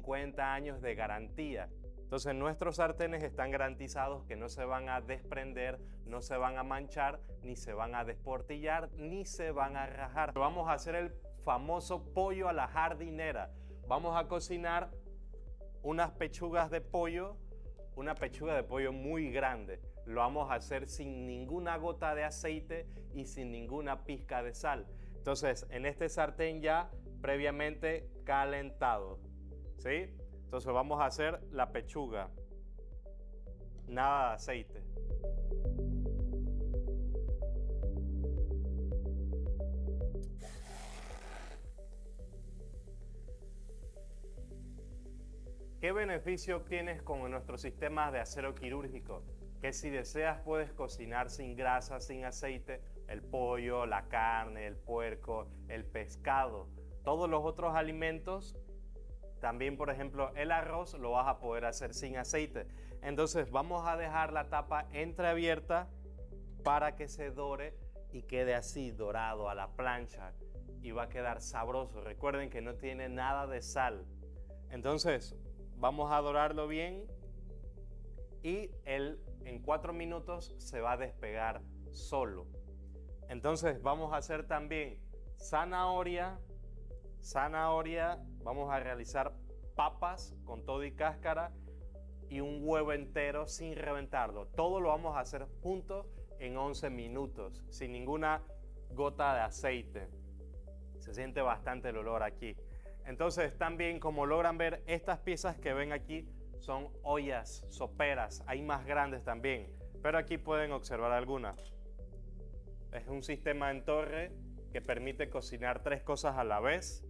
50 años de garantía. Entonces nuestros sartenes están garantizados que no se van a desprender, no se van a manchar, ni se van a desportillar, ni se van a rajar. Vamos a hacer el famoso pollo a la jardinera. Vamos a cocinar unas pechugas de pollo, una pechuga de pollo muy grande. Lo vamos a hacer sin ninguna gota de aceite y sin ninguna pizca de sal. Entonces en este sartén ya previamente calentado, ¿sí? Entonces vamos a hacer la pechuga, nada de aceite. ¿Qué beneficio obtienes con nuestro sistema de acero quirúrgico? Que si deseas puedes cocinar sin grasa, sin aceite, el pollo, la carne, el puerco, el pescado, todos los otros alimentos. También, por ejemplo, el arroz lo vas a poder hacer sin aceite. Entonces vamos a dejar la tapa entreabierta para que se dore y quede así dorado a la plancha y va a quedar sabroso. Recuerden que no tiene nada de sal. Entonces vamos a dorarlo bien y él en 4 minutos se va a despegar solo. Entonces vamos a hacer también zanahoria, vamos a realizar papas con todo y cáscara y un huevo entero sin reventarlo. Todo lo vamos a hacer juntos en 11 minutos, sin ninguna gota de aceite. Se siente bastante el olor aquí. Entonces también, como logran ver, estas piezas que ven aquí son ollas, soperas. Hay más grandes también, pero aquí pueden observar algunas. Es un sistema en torre que permite cocinar 3 cosas a la vez.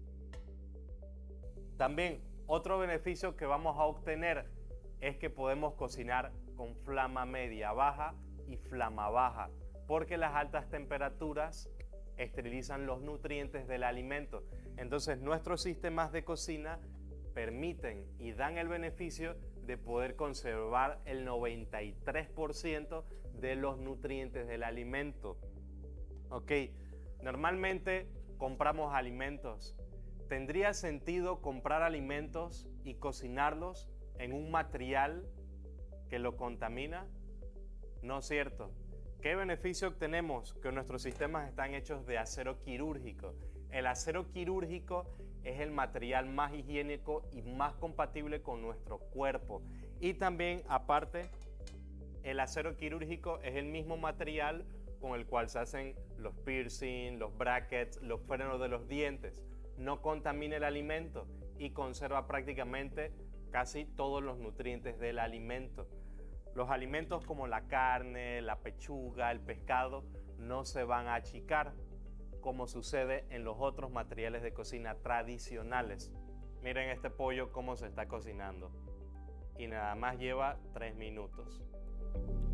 También otro beneficio que vamos a obtener es que podemos cocinar con flama media baja y flama baja, porque las altas temperaturas esterilizan los nutrientes del alimento. Entonces nuestros sistemas de cocina permiten y dan el beneficio de poder conservar el 93% de los nutrientes del alimento. Ok, normalmente compramos alimentos. ¿Tendría sentido comprar alimentos y cocinarlos en un material que lo contamina? No es cierto. ¿Qué beneficio obtenemos? Que nuestros sistemas están hechos de acero quirúrgico. El acero quirúrgico es el material más higiénico y más compatible con nuestro cuerpo. Y también, aparte, el acero quirúrgico es el mismo material con el cual se hacen los piercing, los brackets, los frenos de los dientes. No contamina el alimento y conserva prácticamente casi todos los nutrientes del alimento. Los alimentos como la carne, la pechuga, el pescado no se van a achicar como sucede en los otros materiales de cocina tradicionales. Miren este pollo cómo se está cocinando y nada más lleva 3 minutos.